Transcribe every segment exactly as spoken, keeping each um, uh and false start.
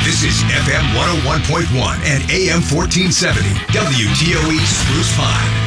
This is F M one oh one point one and A M fourteen seventy, W T O E Spruce Pine.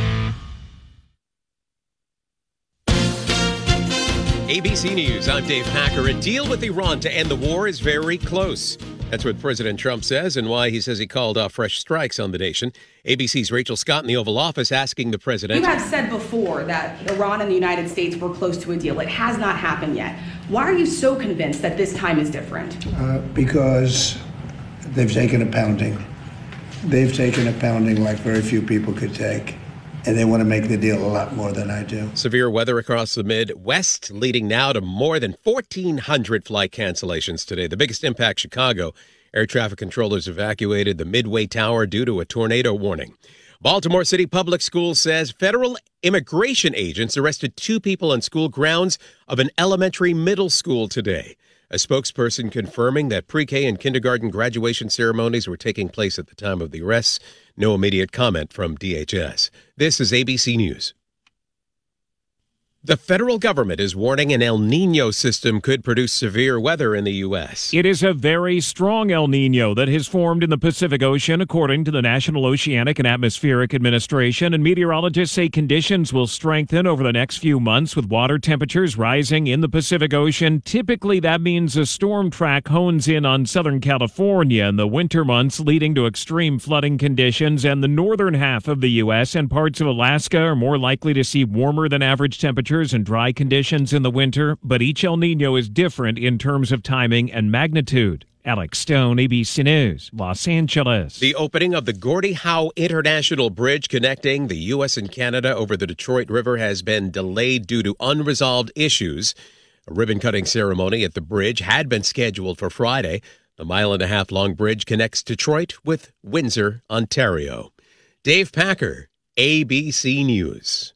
A B C News, I'm Dave Packer. A deal with Iran to end the war is very close. That's what President Trump says and why he says he called off fresh strikes on the nation. A B C's Rachel Scott in the Oval Office asking the president. You have said before that Iran and the United States were close to a deal. It has not happened yet. Why are you so convinced that this time is different? Uh, because they've taken a pounding. They've taken a pounding like very few people could take. And they want to make the deal a lot more than I do. Severe weather across the Midwest, leading now to more than fourteen hundred flight cancellations today. The biggest impact, Chicago. Air traffic controllers evacuated the Midway Tower due to a tornado warning. Baltimore City Public Schools says federal immigration agents arrested two people on school grounds of an elementary middle school today. A spokesperson confirming that pre-K and kindergarten graduation ceremonies were taking place at the time of the arrests. No immediate comment from D H S. This is A B C News. The federal government is warning an El Nino system could produce severe weather in the U S. It is a very strong El Nino that has formed in the Pacific Ocean, according to the National Oceanic and Atmospheric Administration, and meteorologists say conditions will strengthen over the next few months with water temperatures rising in the Pacific Ocean. Typically, that means a storm track hones in on Southern California in the winter months, leading to extreme flooding conditions, and the northern half of the U S and parts of Alaska are more likely to see warmer than average temperatures and dry conditions in the winter, but each El Nino is different in terms of timing and magnitude. Alex Stone, A B C News, Los Angeles. The opening of the Gordie Howe International Bridge connecting the U S and Canada over the Detroit River has been delayed due to unresolved issues. A ribbon-cutting ceremony at the bridge had been scheduled for Friday. The mile-and-a-half-long bridge connects Detroit with Windsor, Ontario. Dave Packer, A B C News.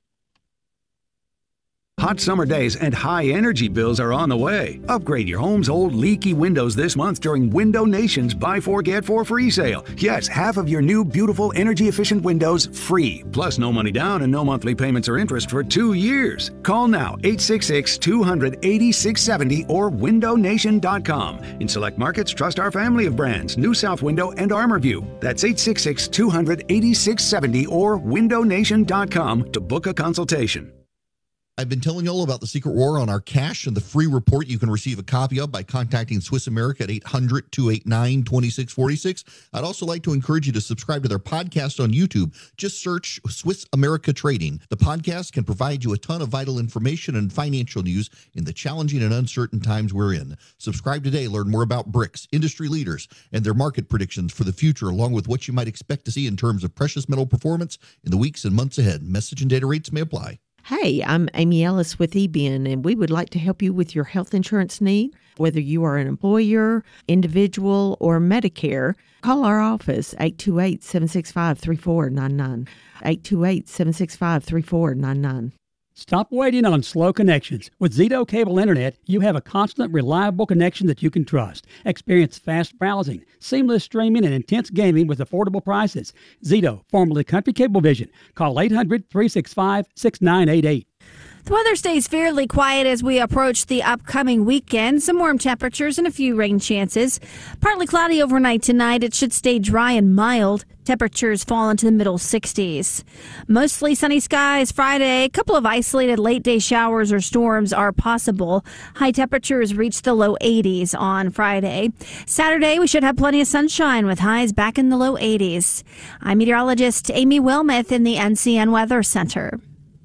Hot summer days and high energy bills are on the way. Upgrade your home's old leaky windows this month during Window Nation's Buy Four Get Four free sale. Yes, half of your new beautiful energy efficient windows free. Plus no money down and no monthly payments or interest for two years. Call now eight six six, two hundred, eighty-six seventy or window nation dot com. In select markets, trust our family of brands, New South Window and ArmorView. That's eight six six, two hundred, eighty-six seventy or window nation dot com to book a consultation. I've been telling you all about the Secret War on our cash and the free report you can receive a copy of by contacting Swiss America at eight hundred, two eight nine, two six four six. I'd also like to encourage you to subscribe to their podcast on YouTube. Just search Swiss America Trading. The podcast can provide you a ton of vital information and financial news in the challenging and uncertain times we're in. Subscribe today. Learn more about BRICS, industry leaders, and their market predictions for the future, along with what you might expect to see in terms of precious metal performance in the weeks and months ahead. Message and data rates may apply. Hey, I'm Amy Ellis with E B I N, and we would like to help you with your health insurance need. Whether you are an employer, individual, or Medicare, call our office, eight two eight, seven six five, three four nine nine, eight two eight, seven six five, three four nine nine. Stop waiting on slow connections. With Zito Cable Internet, you have a constant, reliable connection that you can trust. Experience fast browsing, seamless streaming, and intense gaming with affordable prices. Zito, formerly Country Cablevision. Call eight hundred, three six five, six nine eight eight. The weather stays fairly quiet as we approach the upcoming weekend. Some warm temperatures and a few rain chances. Partly cloudy overnight tonight. It should stay dry and mild. Temperatures fall into the middle sixties. Mostly sunny skies Friday. A couple of isolated late-day showers or storms are possible. High temperatures reach the low eighties on Friday. Saturday, we should have plenty of sunshine with highs back in the low eighties. I'm meteorologist Amy Wilmoth in the N C N Weather Center.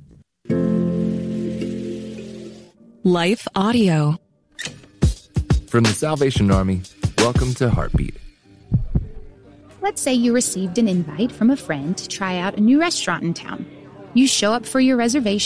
Life Audio. From the Salvation Army, welcome to Heartbeat. Let's say you received an invite from a friend to try out a new restaurant in town. You show up for your reservation